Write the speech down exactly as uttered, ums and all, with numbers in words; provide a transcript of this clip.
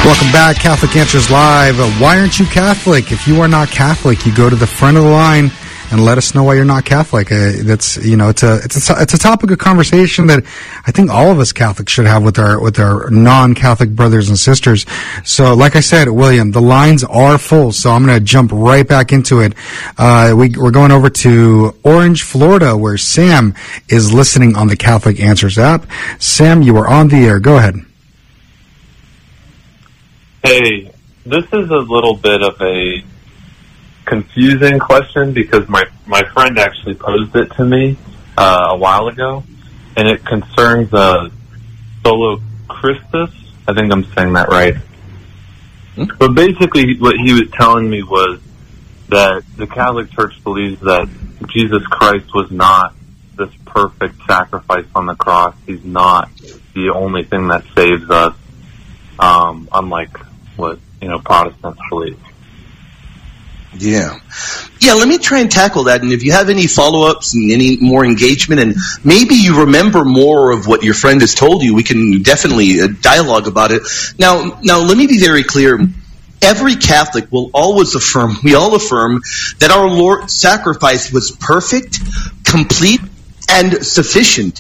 Welcome back, Catholic Answers Live. Uh, why aren't you Catholic? If you are not Catholic, you go to the front of the line and let us know why you're not Catholic. Uh, that's you know, it's a it's a it's a topic of conversation that I think all of us Catholics should have with our with our non-Catholic brothers and sisters. So, like I said, William, the lines are full, so I'm going to jump right back into it. Uh, we, we're going over to Orange, Florida, where Sam is listening on the Catholic Answers app. Sam, you are on the air. Go ahead. Hey, this is a little bit of a confusing question because my, my friend actually posed it to me uh, a while ago, and it concerns uh, Solo Christus. I think I'm saying that right. Hmm? But basically what he was telling me was that the Catholic Church believes that Jesus Christ was not this perfect sacrifice on the cross. He's not the only thing that saves us, um, unlike what, you know, Protestants believe. Yeah. Yeah, let me try and tackle that. And if you have any follow-ups and any more engagement, and maybe you remember more of what your friend has told you, we can definitely uh, dialogue about it. Now, now, let me be very clear. Every Catholic will always affirm, we all affirm, that our Lord's sacrifice was perfect, complete, and sufficient.